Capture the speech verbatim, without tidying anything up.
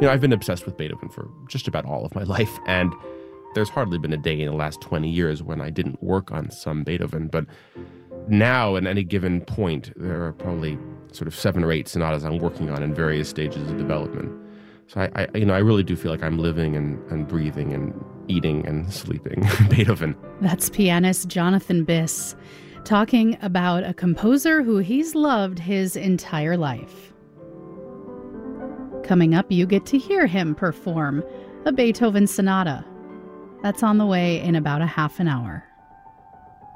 You know, I've been obsessed with Beethoven for just about all of my life, and there's hardly been a day in the last twenty years when I didn't work on some Beethoven. But now, at any given point, there are probably sort of seven or eight sonatas I'm working on in various stages of development. So I, I you know, I really do feel like I'm living and, and breathing and eating and sleeping Beethoven. That's pianist Jonathan Biss talking about a composer who he's loved his entire life. Coming up, you get to hear him perform a Beethoven sonata. That's on the way in about a half an hour.